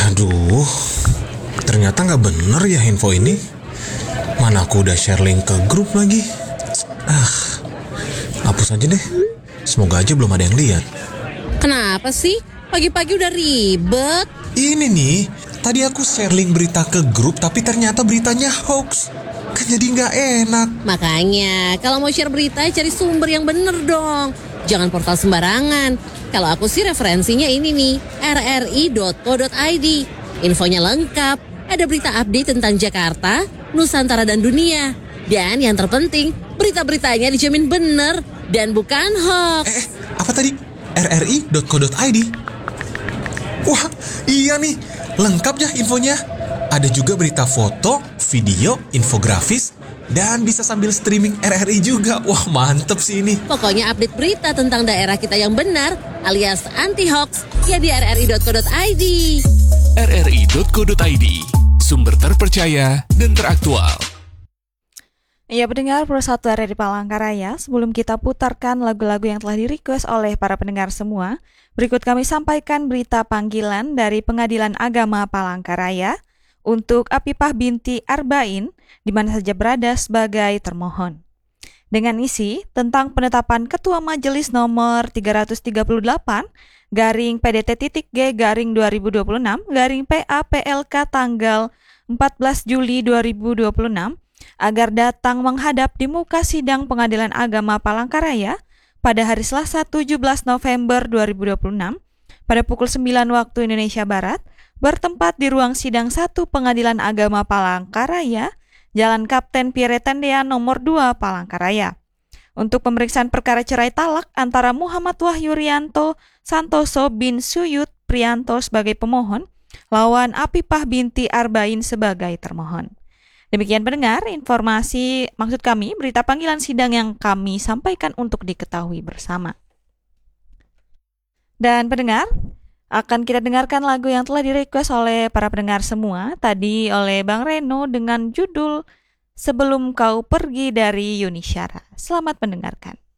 Aduh, ternyata nggak bener ya info ini. Mana aku udah share link ke grup lagi. Hapus aja deh. Semoga aja belum ada yang lihat. Kenapa sih? Pagi-pagi udah ribet. Ini nih, tadi aku share link berita ke grup tapi ternyata beritanya hoax. Kan jadi nggak enak. Makanya, kalau mau share berita, cari sumber yang bener dong. Jangan portal sembarangan. Kalau aku sih referensinya ini nih, rri.co.id. Infonya lengkap. Ada berita update tentang Jakarta, Nusantara dan dunia. Dan yang terpenting, berita-beritanya dijamin bener dan bukan hoax. Apa tadi? rri.co.id? Wah, iya nih. Lengkap ya infonya. Ada juga berita foto, video, infografis, dan bisa sambil streaming RRI juga. Wah, mantep sih ini. Pokoknya update berita tentang daerah kita yang benar alias anti-hoax ya di rri.co.id. rri.co.id, sumber terpercaya dan teraktual. Ya, pendengar Pro1 RRI Palangkaraya, sebelum kita putarkan lagu-lagu yang telah di-request oleh para pendengar semua, berikut kami sampaikan berita panggilan dari Pengadilan Agama Palangkaraya untuk Apipah binti Arba'in, di mana saja berada sebagai termohon. Dengan isi tentang penetapan Ketua Majelis nomor 338 garing PDT.G garing 2026 garing PA-PLK tanggal 14 Juli 2026 agar datang menghadap di muka sidang Pengadilan Agama Palangkaraya pada hari Selasa 17 November 2026 pada pukul 9 waktu Indonesia Barat, bertempat di ruang sidang 1 Pengadilan Agama Palangkaraya, Jalan Kapten Pierre Tendea nomor 2 Palangkaraya, untuk pemeriksaan perkara cerai talak antara Muhammad Wahyu Rianto Santoso bin Suyut Prianto sebagai pemohon lawan Apipah binti Arba'in sebagai termohon. Demikian pendengar, informasi maksud kami berita panggilan sidang yang kami sampaikan untuk diketahui bersama. Dan pendengar, akan kita dengarkan lagu yang telah di-request oleh para pendengar semua, tadi oleh Bang Reno dengan judul Sebelum Kau Pergi dari Yuni Syara. Selamat mendengarkan.